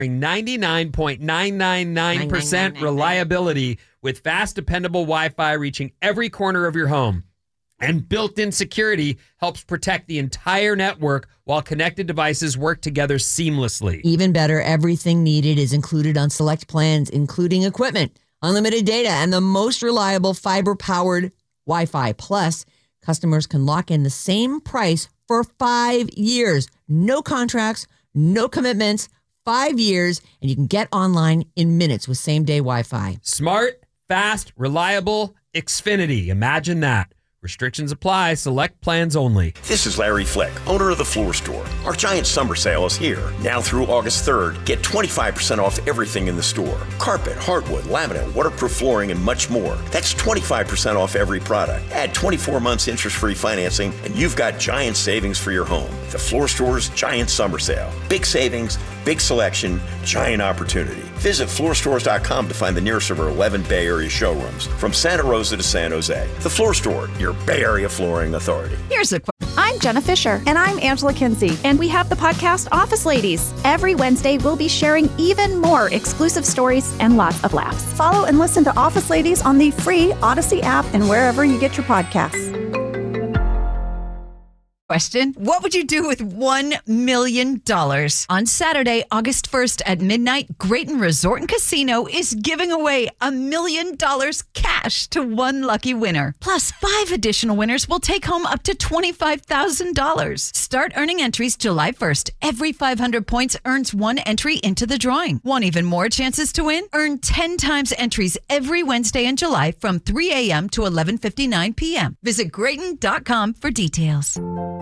99.999% reliability with fast, dependable Wi-Fi reaching every corner of your home. And built-in security helps protect the entire network while connected devices work together seamlessly. Even better, everything needed is included on select plans, including equipment, unlimited data, and the most reliable fiber-powered Wi-Fi. Plus, customers can lock in the same price for 5 years. No contracts, no commitments, 5 years, and you can get online in minutes with same-day Wi-Fi. Smart, fast, reliable, Xfinity. Imagine that. Restrictions apply. Select plans only. This is Larry Flick, owner of The Floor Store. Our giant summer sale is here. Now through August 3rd, get 25% off everything in the store. Carpet, hardwood, laminate, waterproof flooring, and much more. That's 25% off every product. Add 24 months interest-free financing, and you've got giant savings for your home. The Floor Store's giant summer sale. Big savings, big selection, giant opportunity. Visit floorstores.com to find the nearest of our 11 Bay Area showrooms, from Santa Rosa to San Jose. The Floor Store, your Bay Area flooring authority. Here's a question. I'm Jenna Fisher. And I'm Angela Kinsey. And we have the podcast Office Ladies. Every Wednesday, we'll be sharing even more exclusive stories and lots of laughs. Follow and listen to Office Ladies on the free Odyssey app and wherever you get your podcasts. Question: what would you do with $1 million? On Saturday, August 1st at midnight, Grayton Resort and Casino is giving away $1 million cash to one lucky winner. Plus, 5 additional winners will take home up to $25,000. Start earning entries July 1st. Every 500 points earns 1 entry into the drawing. Want even more chances to win? Earn 10 times entries every Wednesday in July from 3 a.m. to 11:59 p.m. Visit Grayton.com for details.